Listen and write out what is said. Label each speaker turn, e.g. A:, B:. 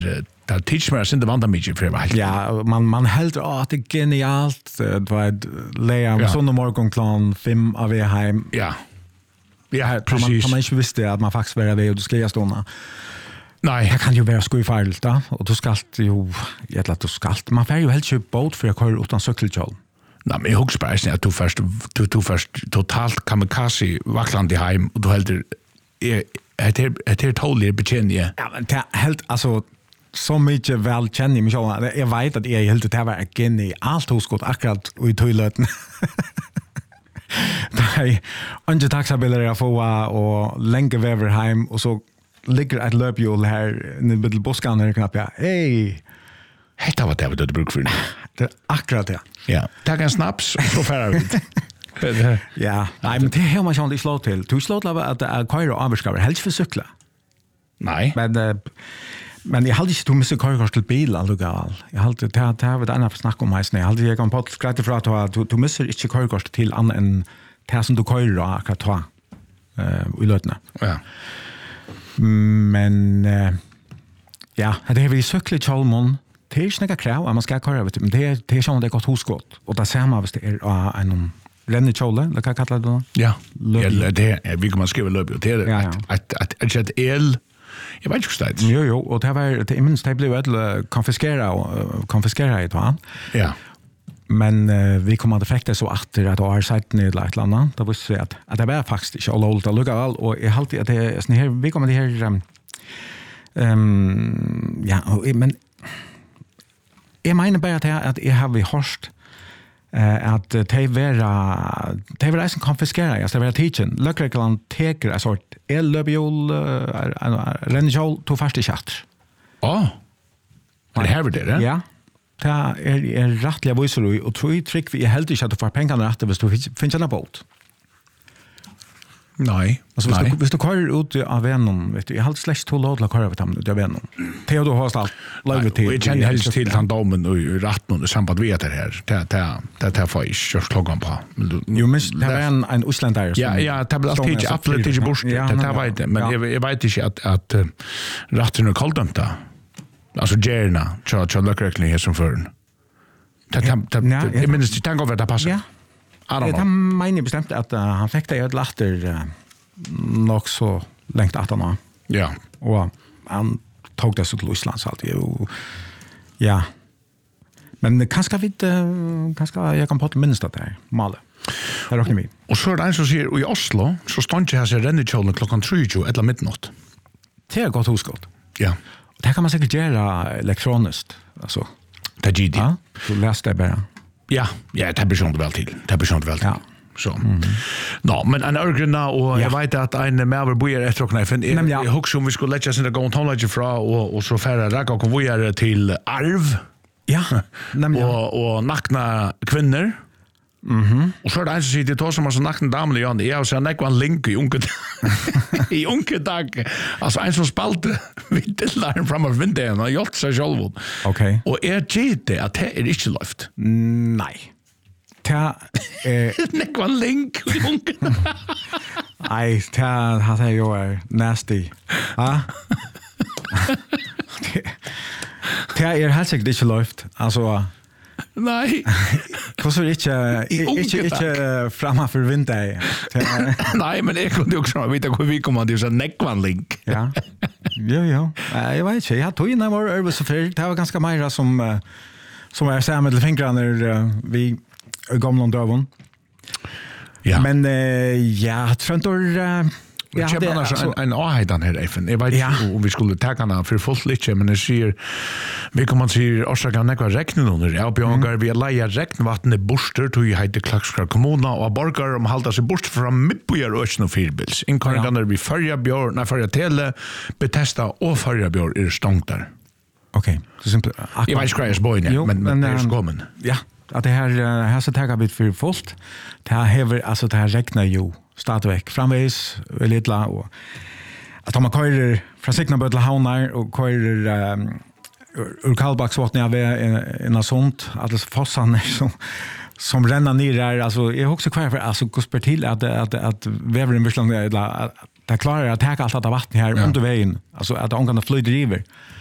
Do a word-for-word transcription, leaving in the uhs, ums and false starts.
A: det teach mig inte vanta mycket för det.
B: Ja, man man helt att det är genialt. Det var lägga med såna morgonklan fem av er hem.
A: Ja. Ja,
B: precis. Man kan man inte visste att man faktiskt var det och du ska jag stå. Nej, det kan ju vara skoj då och du ska ju jag låter du ska man får ju helt köpa båt för jag kör utan cykelkjol.
A: Nej, men jag hugger bara att du först du du först totalt kamikaze vackland i hem och du helt är det är totally betjänje.
B: Ja, men det helt alltså så mycket väl känner mig själv. Jag vet att jag helt det var igen i allt hos gott akkurat i toaletten. Nej, under taxabilar jag får och länge väver hem och så ligger ett löphjul här i en liten buskan här knapp ja. Hej.
A: Hetta var det vad du brukar för.
B: Det är akkurat det.
A: Ja. Ta en snaps så färra vi.
B: Ja, nej men det har man ju inte slå till. Du slår till att att köra avskaver helst för cykla.
A: Nej.
B: Men men jag hade inte du måste köra till bil alltså. Jag hade det det har vi annars snack om här. Jag hade jag kan på skratta för att du du måste inte köra till annan än det som du köra akkurat ta. Eh i lötna.
A: Ja.
B: Men uh, ja, det har vi cykla Chalmon. Det är snäcka krav, man ska köra vet du, men det det är som det gott hosgott och det ser man visst det är en renne kjole, eller hva kallar du det?
A: Ja, eller det er, vi kan skrive løp, det er
B: ja, ja.
A: at, at, at, at el, jeg vet ikke hva det er.
B: Jo, jo, og det var, det, minst det ble jo et konfiskera, konfiskera i tvann.
A: Ja.
B: Men uh, vi kom at effekter så atter at det var seit ned eller et eller annet, da visste vi at, at det var faktisk ikke alle holdt å lukke all, og jeg halte at det er sånn her, vi kom at det her, um, um, ja, og, men jeg mener bare at jeg, at jeg har vi hørt Uh, at de vera de vera som konfiskerar alltså det var teachen Lökrekland teker en sort ellöbjol en renjol to fast i chatt.
A: Ja. Det här var det, ja?
B: Ja. Det är är rättliga visor och tror trick vi är helt inte att du får pengarna rätt hvis du finns en båt.
A: Nej.
B: Alltså hvis du hvis du kör ut av vännen vet du jag har släkt två lådla kör över dem det vännen. Theo du har allt lov till.
A: Vi känner helst till han domen och rätten och samband vet det här. Det det det det får ju körs klockan på.
B: Jo men det var en en usländare
A: som. Ja, ja, det blir alltid absolut inte bort. Det det vet det men jag jag vet inte att att rätten och kalldömta. Alltså gärna tror jag lökräkning här som förn. Det kan det minst det tänker vad det passar.
B: Det har meningen bestämt att uh, han fick det ett latter uh, nog så längt att han.
A: Ja.
B: Och han tog det så till Island så alltid. Och, ja. Men kanske vi uh, kanske jag kan på ett minst att det är Male. Det råkar mig.
A: Och så är det en som säger i Oslo så stod jag sig rennekjolen klockan tjugo eller midnatt.
B: Det är gott hosgott.
A: Ja.
B: Och det kan man säkert göra elektroniskt. Alltså.
A: Det är G D.
B: Ja, du läste det bara.
A: Ja, ja, det blir sånt väl till. Det blir sånt väl till.
B: Ja.
A: Så. Mm. No, men en örgrena och
B: ja.
A: Jag vet att en mäver bojer efter och knifen. Jag,
B: ja.
A: jag hugger om vi skulle lägga sin gå och tonlägga fra och och så färra raka och bojer till arv.
B: Ja.
A: Nämligen. Och och nakna kvinnor.
B: Mhm.
A: Och så där så sitter det som så nakna damer igen. Jag har så en ekvan link i unke. I unke dag. Alltså en som spalte vid det där framför vinden och gjort sig själv.
B: Okej.
A: Och är det att det är inte luft.
B: Nej. Ta eh
A: ekvan link i unke.
B: Nej, ta har det ju är nasty. Ja. Ta är helt säkert inte luft. Alltså
A: nej.
B: Hur så inte inte inte framma för vinter.
A: Nej, men jag kunde också veta hur vi kommer att göra neckvan link.
B: Ja. Jo, jo. Jag vet inte. Jag tog in var över så för det var ganska mer som som är så med fingrarna vi gamla dövon.
A: Ja.
B: Men ja, Tröntor
A: Ja, det är alltså en ahhedan här även. Jag vet inte om vi skulle ta henne för fullt lite, men det ser vi kommer att se orsaka nekva regnen under. Ja, björgar vi leia regnvattnet borster till i heite Klaksvik kommuna och borgar om halda sig bort från mittbojar och ösn och fyrbils. Inkarganer vi förja björ, när förja tele, betesta och förja björ är stångt där.
B: Okej. Så simpelt.
A: Jag vet inte vad jag men men det är kommen.
B: Ja, att det här här så tar vi för fullt. Det här häver alltså det här regnar ju stadigvæk framvis lite och att man kör från Signabödla Havnar och kör um, ur Kallbacksvattnet av en av sånt att fossarna som som ränner ner där alltså jag också kvar för alltså gospel till att att att väver en beslång där det klarar att ta allt det vatten här under vägen alltså att ångarna flyter över